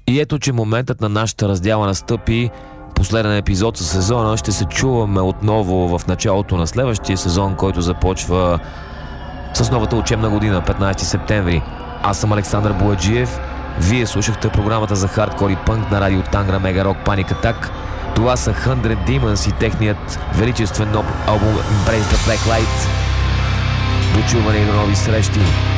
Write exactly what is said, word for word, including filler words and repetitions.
И ето, че моментът на нашата раздяла настъпи. Последен епизод със сезона. Ще се чуваме отново в началото на следващия сезон, който започва с новата учебна година, петнайсети септември. Аз съм Александър Бояджиев. Вие слушахте програмата за хардкор и пънк на радио Тангра Мега Рок Panic Attack. Това са Hundred Demons и техният величествен албум Embrace the Black Light. До чуване и до нови срещи!